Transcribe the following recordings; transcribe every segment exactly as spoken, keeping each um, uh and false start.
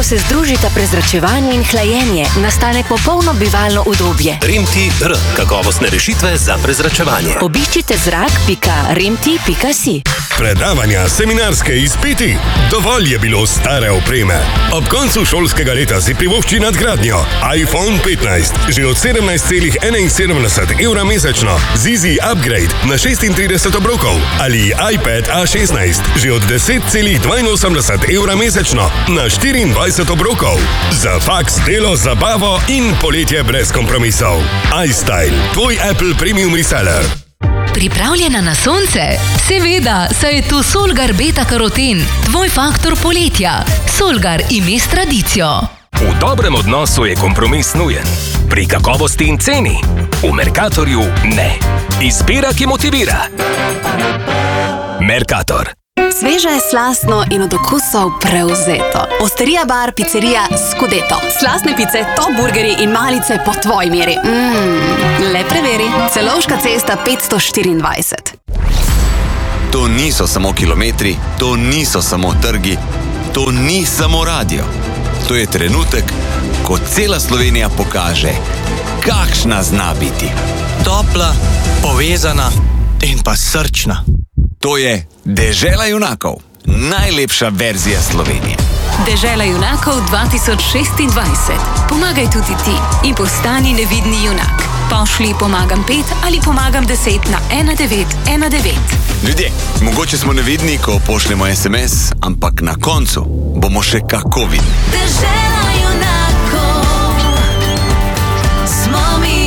Ko se združita prezračevanje in hlajenje, nastane popolno bivalno udobje. Rimti R. Kakovostne rešitve za prezračevanje. Obiščite zrak pika rimti pika si. Predavanja, seminarske izpiti. Dovolj je bilo stare opreme. Ob koncu šolskega leta si privošči nadgradnjo. iPhone petnajst, že od sedemnajst celih enainsedemdeset evra mesečno. Z Easy Upgrade na šestintrideset obrokov. Ali iPad A šestnajst, že od deset celih dvainosemdeset evra mesečno na štiriindvajset obrokov. Za faks, delo, zabavo in poletje brez kompromisov. iStyle, tvoj Apple Premium Reseller. Pripravljena na sonce? Seveda, saj je tu Solgar Beta Karoten, tvoj faktor poletja. Solgar ime s tradicijo. V dobrem odnosu je kompromis nujen. Pri kakovosti in ceni. V Mercatorju ne. Izbira, ki motivira. Mercator. Sveže, slastno in od okusov prevzeto. Osterija bar, pizzerija Scudetto. Slastne pice, top burgeri in malice po tvoji meri. Mmm, le preveri. Celovška cesta petsto štiriindvajset. To niso samo kilometri, to niso samo trgi, to ni samo radio. To je trenutek, ko cela Slovenija pokaže, kakšna zna biti. Topla, povezana in pa srčna. To je Dežela junakov, najlepša verzija Slovenije. Dežela junakov dva tisoč šestindvajset. Pomagaj tudi ti in postani nevidni junak. Pošli pomagam pet ali pomagam deset na ena devet ena devet. Ljudje, mogoče smo nevidni, ko pošljemo es em es, ampak na koncu bomo še kako vidni. Dežela junakov smo mi.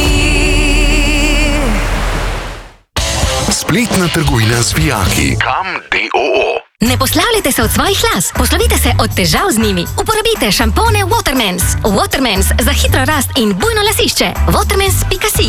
Spletna trgovina z vijaki. Kam D O O. Ne poslavljajte se od svojih las, poslovite se od težav z njimi. Uporabite šampone Watermans. Watermans za hitro rast in bujno lasišče. Watermans pika si.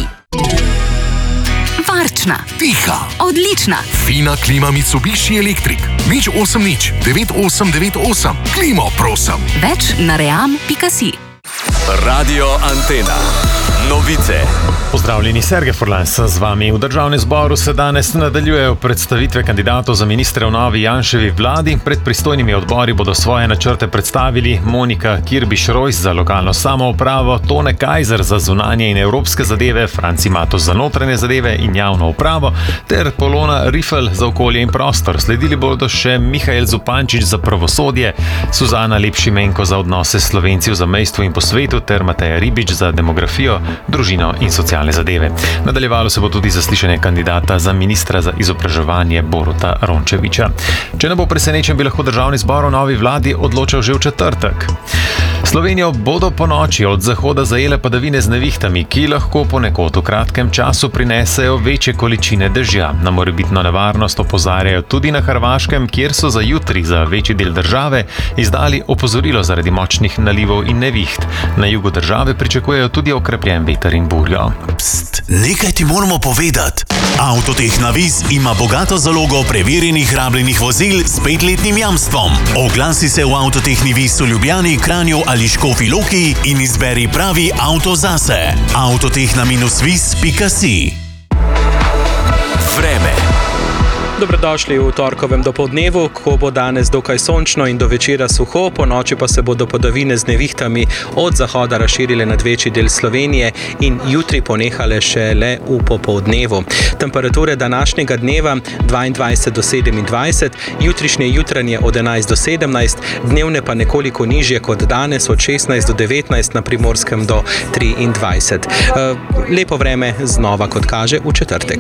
Varčna. Tiha. Odlična. Fina klima Mitsubishi Electric. nič osem nič devet osem devet osem. Klimo, prosim. Več na ream pika si. Radio Antena. Novice. Pozdravljeni, Sergej Furlan sem z vami. V Državnem zboru se danes nadaljujejo predstavitve kandidatov za ministre v novi Janševi vladi. Pred pristojnimi odbori bodo svoje načrte predstavili Monika Kirbiš-Rojs za lokalno samoupravo, Tone Kajzer za zunanje in evropske zadeve, Franci Matos za notranje zadeve in javno upravo ter Polona Rifel za okolje in prostor. Sledili bodo še Mihael Zupančič za pravosodje, Suzana Lepšimenko za odnose s Slovenci v zamejstvu in po svetu ter Mateja Ribič za demografijo, družino in socialne zadeve. Nadaljevalo se bo tudi zaslišanje kandidata za ministra za izobraževanje Boruta Rončevića. Če ne bo presenečen, bi lahko Državni zbor o novi vladi odločal že v četrtek. Slovenijo bodo po noči od zahoda zajele padavine z nevihtami, ki lahko ponekod v kratkem času prinesejo večje količine dežja. Na morebitno nevarnost opozarjajo tudi na Hrvaškem, kjer so za jutri za večji del države izdali opozorilo zaradi močnih nalivov in neviht. Na jugu države pričakujejo tudi okrepljen veter in burjo. Pst, nekaj ti moramo povedati. Avtotehna Viz ima bogato zalogo preverjenih rabljenih vozil s petletnim jamstvom. Oglasi se v Avtotehni Viz v Ljubljani, Kranju ali Škofji Loki in izberi pravi avto zase. Avtotehna viz pika si. Vreme. Dobrodošli v torkovem dopoldnevu, ko bo danes dokaj sončno in do večera suho, po noči pa se bodo padavine z nevihtami od zahoda razširile nad večji del Slovenije in jutri ponehale šele v popoldnevu. Temperature današnjega dneva dvaindvajset do sedemindvajset, jutrišnje jutranje od enajst do sedemnajst, dnevne pa nekoliko nižje kot danes od šestnajst do devetnajst, na Primorskem do triindvajset. Lepo vreme znova, kot kaže, v četrtek.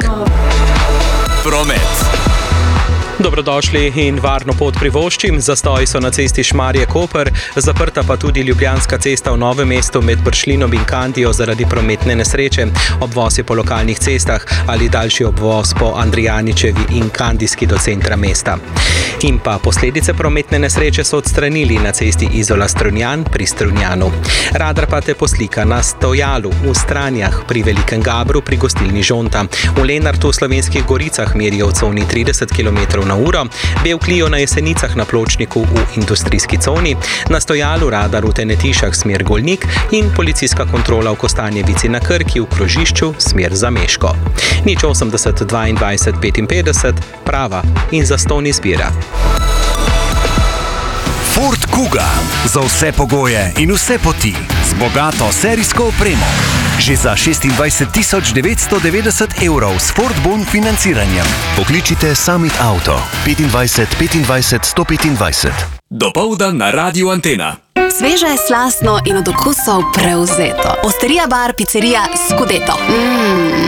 Promet. Dobrodošli in varno pot privoščim. Zastoji so na cesti Šmarje-Koper, zaprta pa tudi Ljubljanska cesta v Novem mestu med Bršljinom in Kandijo zaradi prometne nesreče. Obvoz je po lokalnih cestah ali daljši obvoz po Andrijaničevi in Kandijski do centra mesta. In pa posledice prometne nesreče so odstranili na cesti Izola-Strunjan pri Strunjanu. Radar pa te poslika na Stojalu v Stranjah pri Velikem Gabru pri gostilni Žonta. V Lenartu v Slovenskih Goricah merijo v coni trideset kilometrov na uro, Bevkliju na Jesenicah na pločniku v industrijski coni, na Stojalu radar v Tenetišah smer Golnik in policijska kontrola v Kostanjevici na Krki v krožišču smer Zameško. Nič osemdeset dvaindvajset petinpetdeset, prava in zastonj izbira. Ford Kuga. Za vse pogoje in vse poti. Z bogato serijsko opremo. Že za šestindvajset tisoč devetsto devetdeset evrov s Ford Bon financiranjem. Pokličite Summit Auto petindvajset petindvajset sto petindvajset. Dopoldan na Radiu Antena. Sveže, slastno in od okusov prevzeto. Osterija bar, picerija Scudetto. Mm.